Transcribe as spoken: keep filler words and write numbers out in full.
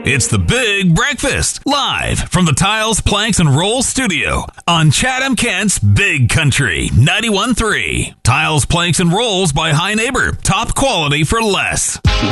It's the Big Breakfast, live from the Tiles, Planks, and Rolls studio on Chatham Kent's Big Country ninety-one point three. Tiles, Planks, and Rolls by High Neighbor. Top quality for less.